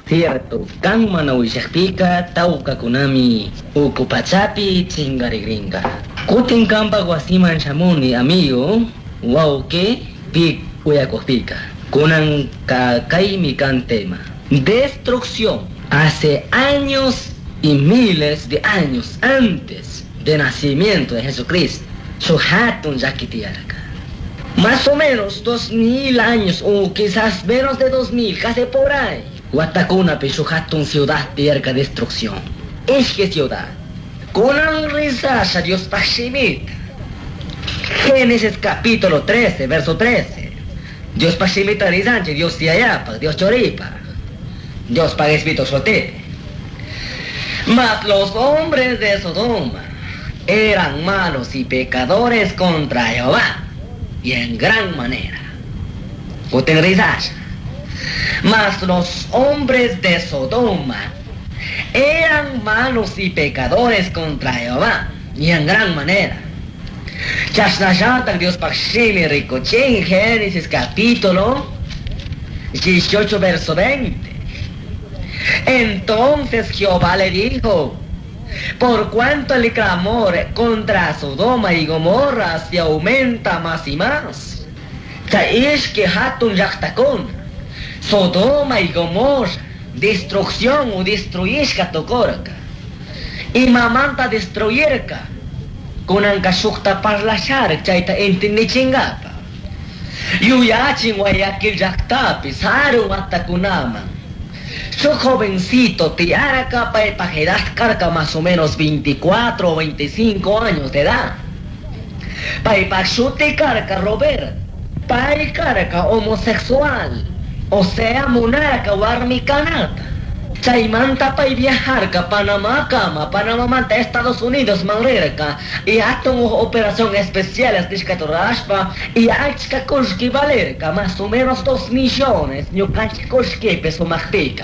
Cierto, kan mana wishakpika tauka kunami ukupachapi chingarigringa. Kutin kampa wasiman shamuni amigo, wauke pik uyakopika. Kunan kaimi kan tema. Destrucción. Hace años y miles de años antes del nacimiento de Jesucristo, Suhatun Yakitiarka. Más o menos 2000 años, o quizás menos de 2000, casi por ahí. Watakuna Peshuhatun ciudad tierra destrucción. Es que ciudad. Kunan risasha Dios Pashimita. Génesis capítulo 13, verso 13. Dios Pashimita Rizanche, Dios Tiayapa, Dios Choripa, Dios Paguespito Sote. Mas los hombres de Sodoma eran malos y pecadores contra Jehová, y en gran manera. Utilizar. Mas los hombres de Sodoma eran malos y pecadores contra Jehová, y en gran manera. Chasnayata Dios Pachili Ricoche en Génesis capítulo 18 verso 20. Entonces Jehová le dijo: por cuanto el clamor contra Sodoma y Gomorra se aumenta más y más, Taish que Hatun Yaktakon, Sodoma y Gomorra, destrucción o destruyishka tokorka, y mamanta destruyerka, kunanka shukta parlashar, chaita entini chingapa, yuyachin guayakil yaktapi, saru atakunaman. Su jovencito tiara capa de pajedad carca más o menos 24 o 25 años de edad. Paipachute carca Robert, pai carca homosexual, o sea monarca o armicanata. Chaimanta pai viajar ca Panamá cama, Panamá manta Estados Unidos manrerca, y acto operación especiales de Shkatorashpa, y achka koshki valerca, más o menos 2 millones, ñukanchi koshki peso magtica.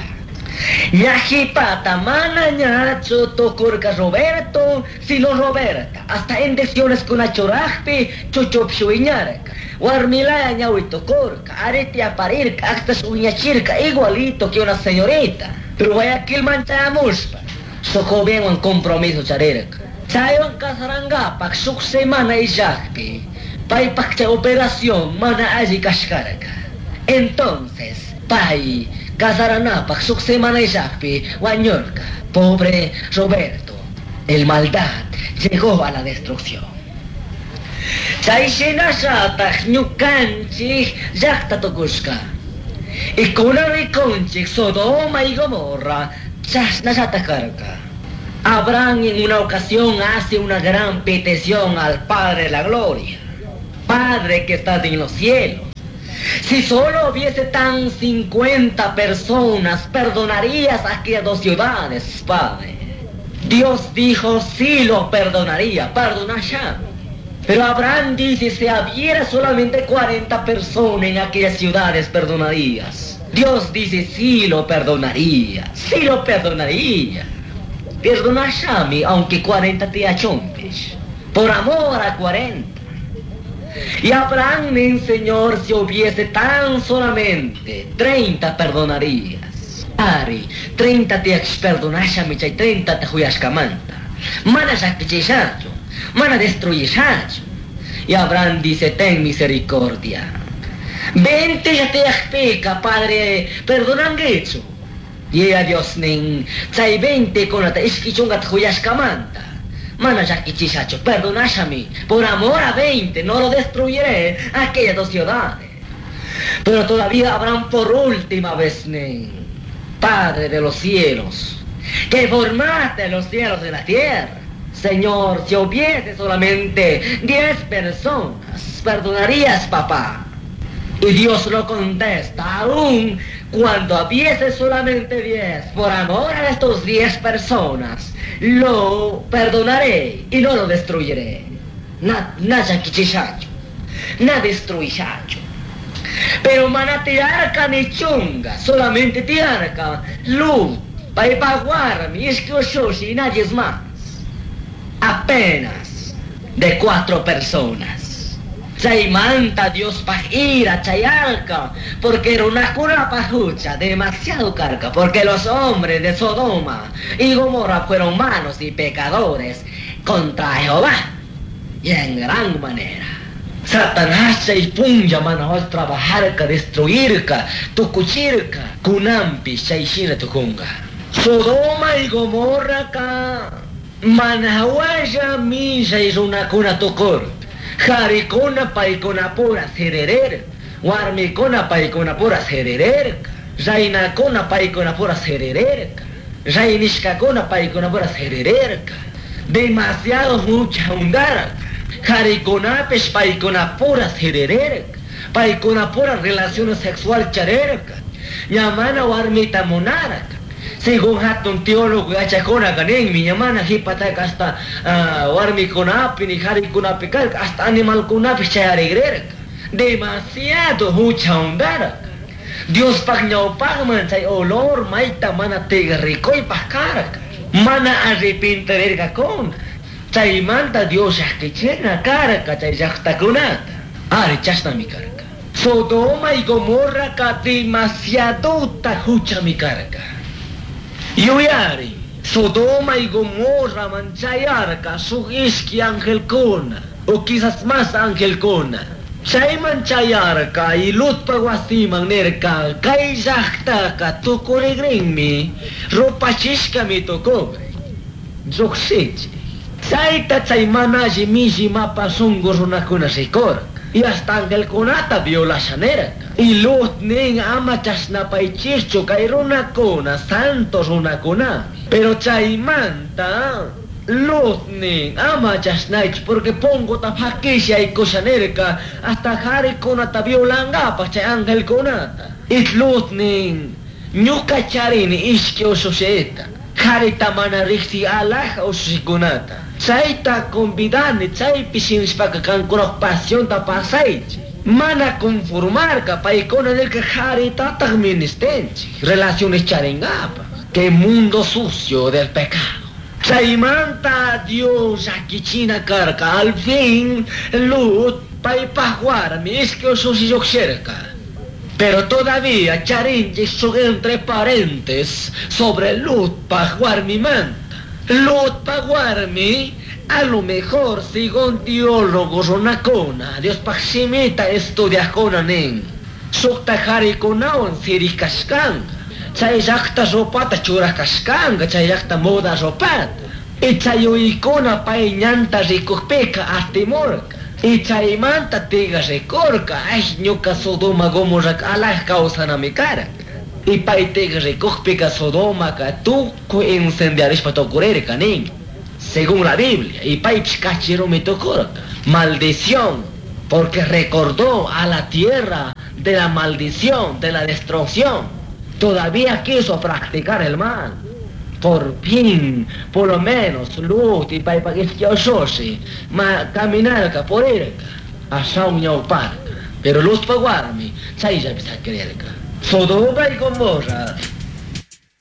Yajipata manañacho tocorca Roberto, sino Roberta, hasta en decisiones con achorajpe, chochopshuiñarca, Warmilaya ñahuito corca, arete aparirca, hasta suñachirca, igualito que una señorita. Pero Guayaquil manchamuspa, soco bien un compromiso charerca. Chayon casarangapa, suk semana y jacpe, paipaccha operación, mana allí cascarca. Entonces, pai, Casaranapa, suk semana y jacpe, guañorca, pobre Roberto, el maldad llegó a la destrucción. Chaishinashatak, ñukanchik, yakta tokushka. Y con el conchik Sodoma y Gomorra, chasnashatakarka. Abraham en una ocasión hace una gran petición al Padre de la Gloria. Padre que estás en los cielos, si solo hubiese tan 50 personas, perdonarías aquellas 2 ciudades, Padre. Dios dijo, sí lo perdonaría, perdona ya. Pero Abraham dice, si hubiera solamente 40 personas en aquellas ciudades, perdonarías. Dios dice, sí lo perdonaría, sí lo perdonaría. Perdona ya, aunque 40 te achompes, por amor a 40. Y Abraham me enseñó, si hubiese tan solamente 30 perdonarías. Ari, 30 te perdonas a mi chay, 30 te huyascamanta. Mana sacrificacho, mana destruyechacho. Y Abraham dice, ten misericordia. 20 ya te explica, Padre, perdonan hecho. Y ella Dios nen, chay 20 con la esquichunga te huyascamanta. Mana yakichichacho, perdonas a mí, por amor a 20, no lo destruiré aquellas 2 ciudades. Pero todavía Abraham por última vez, nen, Padre de los cielos, que formaste los cielos de la tierra, Señor, si hubiese solamente 10 personas, perdonarías, papá. Y Dios lo contesta, aún cuando hubiese solamente 10, por amor a estos 10 personas, lo perdonaré y no lo destruiré. Nada quichichacho, nada destruichacho. Pero mana tiarca ni chunga, solamente tiarca, luz, paipaguarmi, isquiochoshi y nadie más. Apenas de 4 personas. Chaymanta Dios pa ira chayarca, porque era una cura pajucha demasiado carga, porque los hombres de Sodoma y Gomorra fueron malos y pecadores contra Jehová, y en gran manera. Satanás se punja manos trabajar ka destruir ka tukuchir ka kunampi shaishina tukunga. Sodoma y Gomorra ka manawaya mi shaishuna kuna tukur. Harikuna paikuna pura sererer, warmikuna paikuna pura sererer, jainakuna paikuna pura sererer, jainishkakuna paikuna pura sererer, demasiado mucha hundara. Harikunapesh paikuna pura sererer, paikuna pura relación sexual charer, yamana warmita monara. Según hatun teólogo achakona ganen mi yamana hipataka hasta warmi kunapi ni hari kunapi hasta animal kunapi chayaregrerka. Demasiado mucha ondara. Dios pagnyao pagman chay olor maita mana tega ricoy pascaraka. Mana arrepintererka con. Chay manta Dios yahkichena karaka chay yahtakunata. Ari chasna mi karaka. Sodoma y Gomorra ka demasiado tahucha mi karaka. Yuyari, Sodoma y Gomorra manchayarka su iski angelkona, o quizás más angelkona. Chay manchayarka y lutpa guasiman nerka, kay yahtaka tukuregrenmi, ropachishka mi tokobre. Zoksechi. Saita chay manaji miji mapa sungo runakuna sikorka. Y hasta angelkonata violashanerka. Y los nen amachas napaichicho kairuna kona, santos una kona. Pero chaimanta, los nen amachas naich, porque pongo tapakisha y koshanerka, hasta jare konata violangapa chay angel konata. Y los nen, ñuka charini ishki ososeta. Jare tamana rixi alaja ososikonata. Chaita convidane, chay pisinspaka kankunok pasión tapasaichi. Mana conformar ka paikona del que jarita administenchi. Relaciones charengapa. Que mundo sucio del pecado. Chaimanta Dios aquí china carca. Al fin, luz paipajuar mi es que oso si yo cerca. Pero todavía charinchi son entre parentes sobre luz pajuar mi manta. Luz pajuar mi. A lo mejor, según teólogos o nakona, Dios paximita estudia konanen. Sukta harikonaon sirikashkanga. Chay yakta sopata churakashkanga, chay yakta moda sopata. Y chay uikona paiñanta rikukpeka astimorka. Y chay manta tiga rekorka, ay ñuka Sodoma Gomorra alaj kausana mi cara. Y pai tiga rikukpeka Sodoma ka tuku incendiarishpa tokurerka nin. Según la Biblia, y paich cachero me tocó maldición, porque recordó a la tierra de la maldición, de la destrucción. Todavía quiso practicar el mal. Por fin, por lo menos, luz y paipa que caminar por ir a Sauña Park. Pero luz paguarmi, chay ya bisa querer. Sodoma y Gomorra